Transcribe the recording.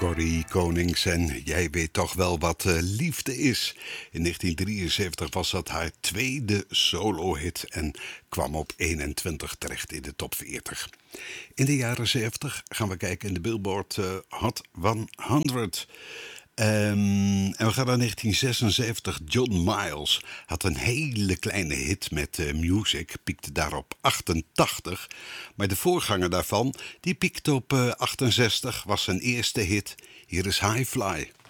Corrie Konings en jij weet toch wel wat liefde is. In 1973 was dat haar tweede solo-hit en kwam op 21 terecht in de top 40. In de jaren 70 gaan we kijken in de Billboard Hot 100. En we gaan naar 1976. John Miles had een hele kleine hit met Music, piekte daar op 88. Maar de voorganger daarvan, die piekte op 68, was zijn eerste hit. Hier is High Fly.